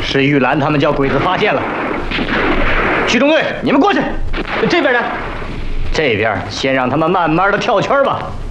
是玉兰他们叫鬼子发现了。区中队，你们过去。 这边呢？ 这边先让他们慢慢的跳圈吧。